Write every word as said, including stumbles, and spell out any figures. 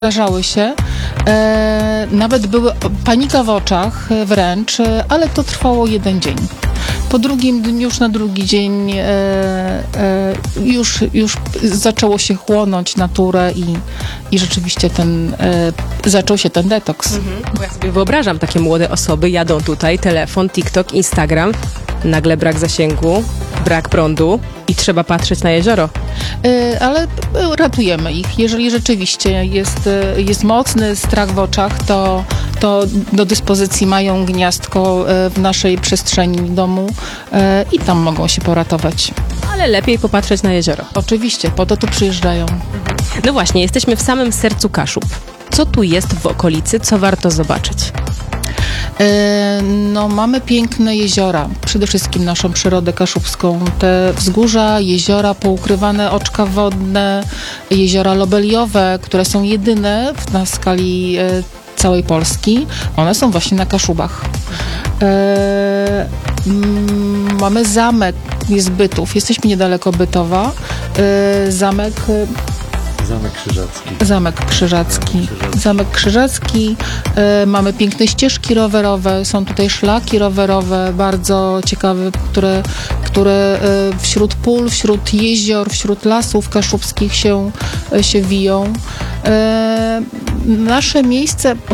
Zdarzały się, e, nawet były panika w oczach e, wręcz, e, ale to trwało jeden dzień. Po drugim dniu, już na drugi dzień e, e, już, już zaczęło się chłonąć naturę i, i rzeczywiście ten, e, zaczął się ten detoks. Mhm. Bo ja sobie wyobrażam, takie młode osoby jadą tutaj, telefon, TikTok, Instagram, nagle brak zasięgu, brak prądu i trzeba patrzeć na jezioro. E, ale ratujemy ich. Jeżeli rzeczywiście jest, e, jest mocny strach w oczach, to, to do dyspozycji mają gniazdko e, w naszej przestrzeni domu e, i tam mogą się poratować. Ale lepiej popatrzeć na jezioro. Oczywiście, po to tu przyjeżdżają. No właśnie, jesteśmy w samym sercu Kaszub. Co tu jest w okolicy, co warto zobaczyć? E, No, mamy piękne jeziora, przede wszystkim naszą przyrodę kaszubską. Te wzgórza, jeziora, poukrywane oczka wodne, jeziora lobeliowe, które są jedyne w- na skali e, całej Polski. One są właśnie na Kaszubach. E, mm, mamy zamek, jest Bytów, jesteśmy niedaleko Bytowa. E, zamek e, Zamek Krzyżacki. Zamek Krzyżacki. Zamek Krzyżacki. E, mamy piękne ścieżki rowerowe, są tutaj szlaki rowerowe, bardzo ciekawe, które, które e, wśród pól, wśród jezior, wśród lasów kaszubskich się, się wiją. E, nasze miejsce